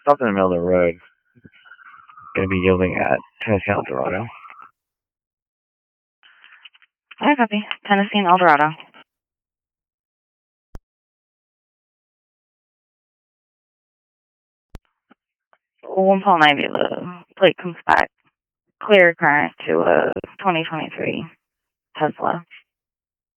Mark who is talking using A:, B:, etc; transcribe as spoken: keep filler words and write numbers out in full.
A: Stopped in the middle of the road. Going to be yielding at Tennessee Eldorado.
B: I copy. Tennessee and Eldorado. one point nine zero, the plate comes back. Clear current to a twenty twenty-three Tesla.